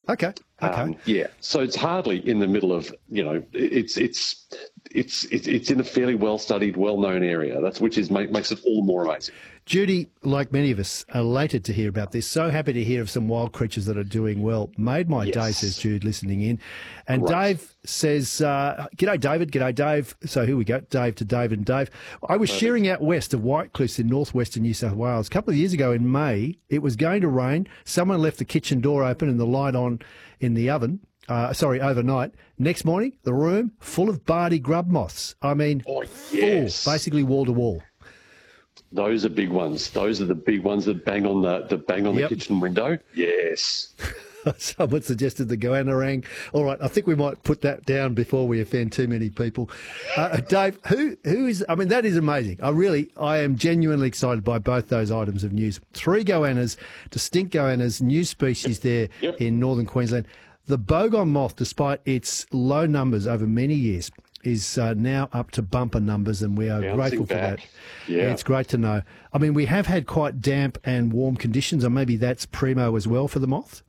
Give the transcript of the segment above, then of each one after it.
Okay. Okay. Yeah, so it's hardly in the middle of, it's in a fairly well-studied, well-known area. Which makes it all the more amazing. Judy, like many of us, are elated to hear about this. So happy to hear of some wild creatures that are doing well. Made my day, says Jude, listening in. And Great. Dave says, g'day, David. G'day, Dave. So here we go, Dave to Dave and Dave. I was shearing out west of White Cliffs in northwestern New South Wales. A couple of years ago in May, it was going to rain. Someone left the kitchen door open and the light on in the oven. Overnight. Next morning, the room full of Bardi grub moths. I mean, full, basically wall to wall. Those are big ones. Those are the big ones that bang on the kitchen window. Yes. Someone suggested the goanna. All right, I think we might put that down before we offend too many people. Dave, who is? I mean, that is amazing. I am genuinely excited by both those items of news. 3 goannas, distinct goannas, new species there in northern Queensland. The bogon moth, despite its low numbers over many years, is now up to bumper numbers, and we are grateful for that. Yeah, it's great to know. I mean, we have had quite damp and warm conditions, and maybe that's primo as well for the moth.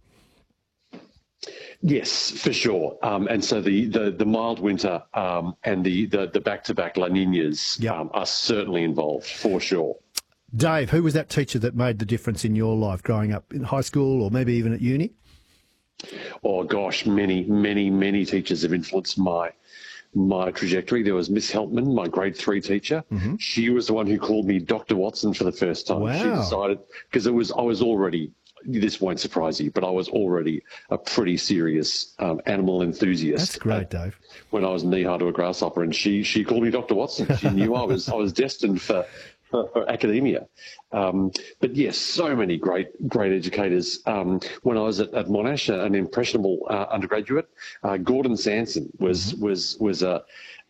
Yes, for sure. And so the mild winter and the back-to-back La Niñas are certainly involved, for sure. Dave, who was that teacher that made the difference in your life growing up in high school or maybe even at uni? Oh, gosh, many teachers have influenced my trajectory. There was Miss Helpman, my grade 3 teacher. Mm-hmm. She was the one who called me Dr. Watson for the first time. Wow. She decided, because I was already, this won't surprise you, but I was already a pretty serious animal enthusiast. That's great, Dave. When I was knee-high to a grasshopper, and she called me Dr. Watson. She knew I was destined for academia. But yes, so many great educators. When I was at Monash, an impressionable undergraduate, Gordon Sanson was a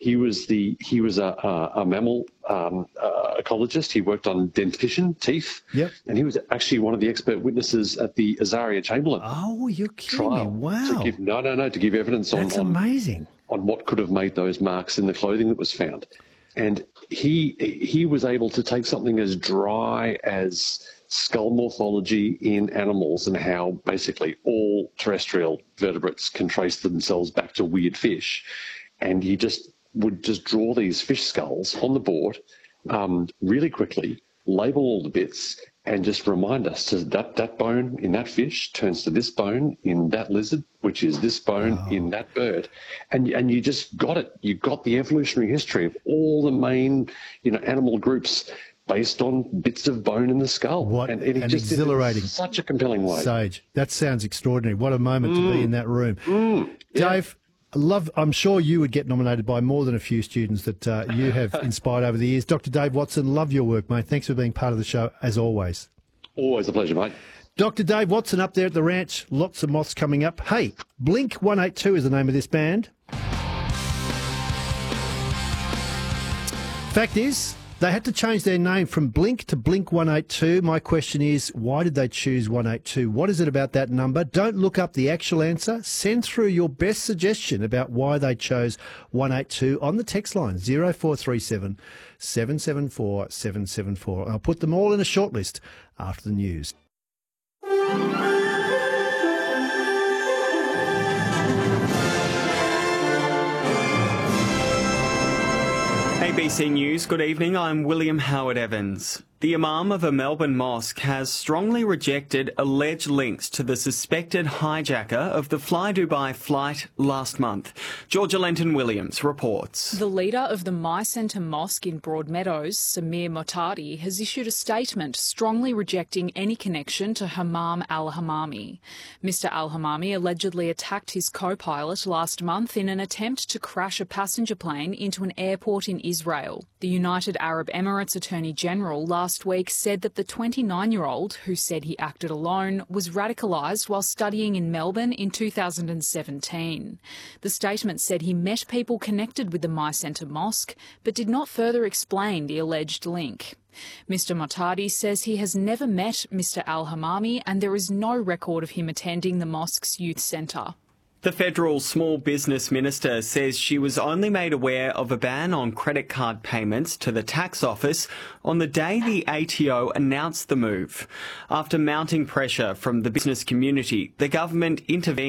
mammal ecologist. He worked on dentition, teeth, and he was actually one of the expert witnesses at the Azaria Chamberlain. Oh, you're kidding me! Wow. To give evidence That's amazing. on what could have made those marks in the clothing that was found. And he was able to take something as dry as skull morphology in animals and how basically all terrestrial vertebrates can trace themselves back to weird fish. And he would draw these fish skulls on the board really quickly, label all the bits, and just remind us that bone in that fish turns to this bone in that lizard, which is this bone in that bird. And you just got it. You got the evolutionary history of all the main, animal groups based on bits of bone in the skull. And it just exhilarating. Such a compelling way. Sage, that sounds extraordinary. What a moment to be in that room. Dave, I'm sure you would get nominated by more than a few students that you have inspired over the years. Dr. Dave Watson, love your work, mate. Thanks for being part of the show, as always. Always a pleasure, mate. Dr. Dave Watson up there at the ranch. Lots of moths coming up. Hey, Blink 182 is the name of this band. Fact is, they had to change their name from Blink to Blink 182. My question is, why did they choose 182? What is it about that number? Don't look up the actual answer. Send through your best suggestion about why they chose 182 on the text line 0437 774 774. I'll put them all in a shortlist after the news. ABC News, good evening. I'm William Howard Evans. The Imam of a Melbourne mosque has strongly rejected alleged links to the suspected hijacker of the Fly Dubai flight last month. Georgia Lenton-Williams reports. The leader of the My Centre Mosque in Broadmeadows, Samir Motadi, has issued a statement strongly rejecting any connection to Hammam al-Hammami. Mr al-Hammami allegedly attacked his co-pilot last month in an attempt to crash a passenger plane into an airport in Israel. The United Arab Emirates Attorney General last week said that the 29-year-old, who said he acted alone, was radicalised while studying in Melbourne in 2017. The statement said he met people connected with the My Centre Mosque, but did not further explain the alleged link. Mr Motadi says he has never met Mr al-Hammami and there is no record of him attending the mosque's youth centre. The federal small business minister says she was only made aware of a ban on credit card payments to the tax office on the day the ATO announced the move. After mounting pressure from the business community, the government intervened